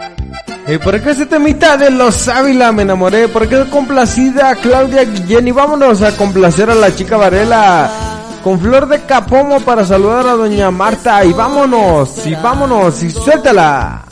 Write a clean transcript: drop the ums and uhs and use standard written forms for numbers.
¿Y por qué ese temita de los Ávila me enamoré? ¿Por qué complacida Claudia Guillén? Y vámonos a complacer a la chica Varela con Flor de Capomo para saludar a doña Marta. Y vámonos, y suéltala.